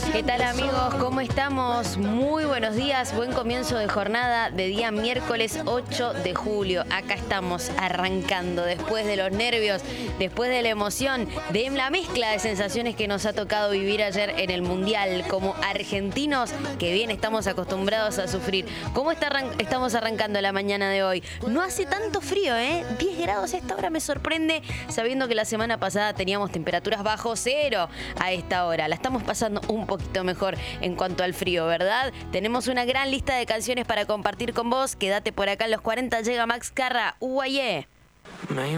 ¿Qué tal, amigos? ¿Cómo estamos? Muy buenos días, buen comienzo de jornada de día miércoles 8 de julio. Acá estamos arrancando después de los nervios, después de la emoción, de la mezcla de sensaciones que nos ha tocado vivir ayer en el Mundial como argentinos, que bien estamos acostumbrados a sufrir. ¿Cómo estamos arrancando la mañana de hoy? No hace tanto frío, 10 grados a esta hora me sorprende, sabiendo que la semana pasada teníamos temperaturas bajo cero a esta hora. La estamos pasando un poquito mejor en cuanto al frío, ¿verdad? Tenemos una gran lista de canciones para compartir con vos. Quédate por acá en los 40, llega Max Carra, UAYE.